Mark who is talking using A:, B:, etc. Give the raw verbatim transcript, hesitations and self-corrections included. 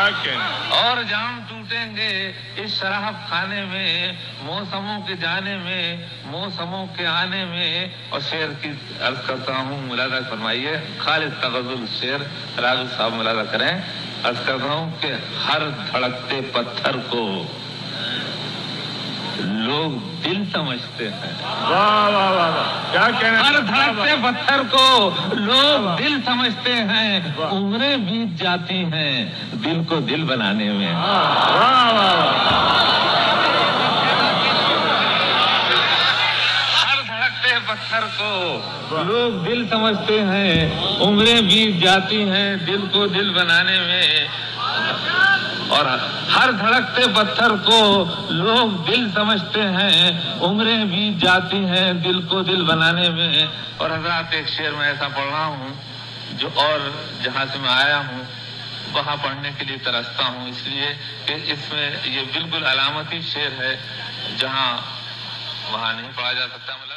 A: کیا کہنا.
B: اور جام ٹوٹیں گے اس شراب خانے میں، موسموں کے جانے میں، موسموں کے آنے میں. اور شعر کی عرض کرتا ہوں، ملاحظہ فرمائیے، خالص تغزل شعر راغب صاحب ملاحظہ کریں. عرض کرتا ہوں کہ ہر دھڑکتے پتھر کو لوگ دل سمجھتے ہیں.
A: واہ واہ واہ واہ، کیا کہنا.
B: ہر دھڑکتے پتھر کو لوگ دل سمجھتے ہیں، عمریں بیت جاتی ہیں دل کو دل بنانے میں.
A: واہ واہ،
B: ہر دھڑکتے پتھر کو لوگ دل سمجھتے ہیں، عمریں بیت جاتی ہیں دل کو دل بنانے میں. اور ہر دھڑکتے پتھر کو لوگ دل سمجھتے ہیں، عمریں بیت جاتی ہیں دل کو دل بنانے میں. اور حضرات ایک شعر میں ایسا پڑھ رہا ہوں جو اور جہاں سے میں آیا ہوں وہاں پڑھنے کے لیے ترستا ہوں، اس لیے کہ اس میں یہ بالکل علامتی شعر ہے، جہاں وہاں نہیں پڑھا جا سکتا.